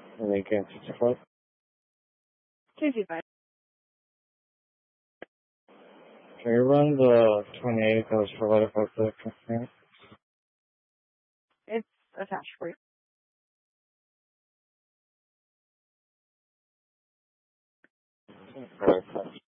Lincoln 65. 225. Can you run the 28 that was provided by the company? It's attached for you. Correct.